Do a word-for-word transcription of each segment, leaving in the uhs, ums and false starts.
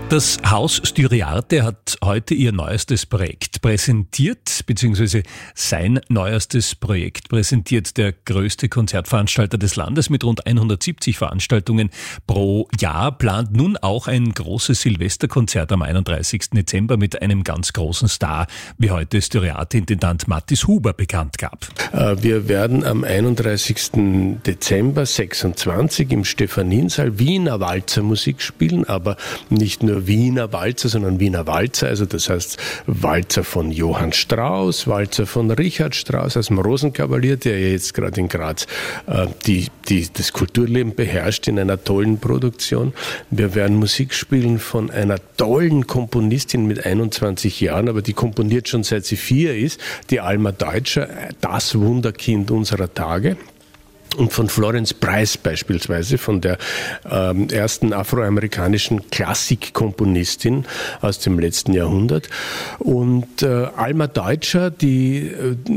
Das Haus Styriarte hat heute ihr neuestes Projekt präsentiert, beziehungsweise sein neuestes Projekt präsentiert. Der größte Konzertveranstalter des Landes mit rund hundertsiebzig Veranstaltungen pro Jahr plant nun auch ein großes Silvesterkonzert am einunddreißigsten Dezember mit einem ganz großen Star, wie heute Styriarte-Intendant Mathis Huber bekannt gab. Wir werden am einunddreißigsten Dezember sechsundzwanzig im Stephaniensaal Wiener Walzermusik spielen, aber nicht nur Wiener Walzer, sondern Wiener Walzer, also das heißt Walzer von Johann Strauss, Walzer von Richard Strauss aus dem Rosenkavalier, der ja jetzt gerade in Graz äh, die, die, das Kulturleben beherrscht in einer tollen Produktion. Wir werden Musik spielen von einer tollen Komponistin mit einundzwanzig Jahren, aber die komponiert schon seit sie vier ist, die Alma Deutscher, das Wunderkind unserer Tage. Und von Florence Price beispielsweise, von der ähm, ersten afroamerikanischen Klassikkomponistin aus dem letzten Jahrhundert. Und äh, Alma Deutscher, die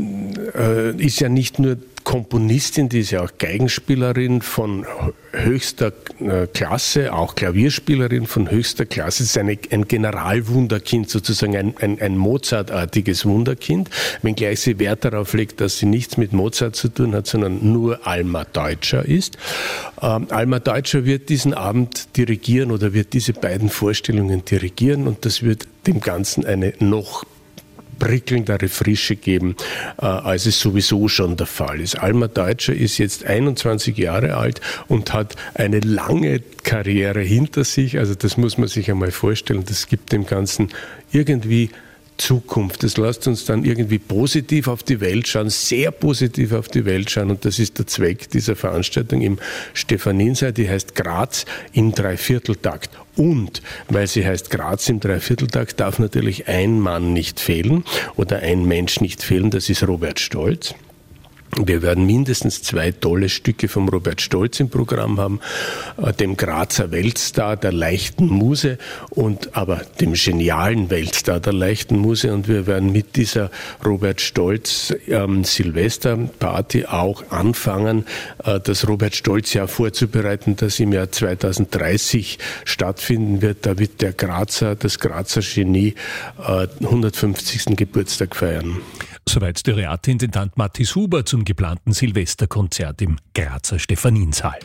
äh, ist ja nicht nur Komponistin, die ist ja auch Geigenspielerin von höchster äh, Klasse, auch Klavierspielerin von höchster Klasse. Es ist eine, ein Generalwunderkind, sozusagen ein, ein, ein Mozart-artiges Wunderkind, wenngleich sie Wert darauf legt, dass sie nichts mit Mozart zu tun hat, sondern nur Alma Deutscher ist. Ähm, Alma Deutscher wird diesen Abend dirigieren oder wird diese beiden Vorstellungen dirigieren und das wird dem Ganzen eine noch prickelndere Frische geben, äh, als es sowieso schon der Fall ist. Alma Deutscher ist jetzt einundzwanzig Jahre alt und hat eine lange Karriere hinter sich. Also das muss man sich einmal vorstellen. Das gibt dem Ganzen irgendwie Zukunft. Das lässt uns dann irgendwie positiv auf die Welt schauen, sehr positiv auf die Welt schauen. Und das ist der Zweck dieser Veranstaltung im Stephaniensaal. Die heißt Graz im Dreivierteltakt. Und weil sie heißt Graz im Dreivierteltakt, darf natürlich ein Mann nicht fehlen oder ein Mensch nicht fehlen. Das ist Robert Stolz. Wir werden mindestens zwei tolle Stücke vom Robert Stolz im Programm haben, dem Grazer Weltstar der leichten Muse und aber dem genialen Weltstar der leichten Muse. Und wir werden mit dieser Robert Stolz ähm, Silvesterparty auch anfangen, äh, das Robert Stolz Jahr vorzubereiten, das im Jahr zweitausenddreißig stattfinden wird. Da wird der Grazer, das Grazer Genie äh, hundertfünfzigsten Geburtstag feiern. Soweit Styriarte-Intendant Mathis Huber zum geplanten Silvesterkonzert im Grazer Stephaniensaal.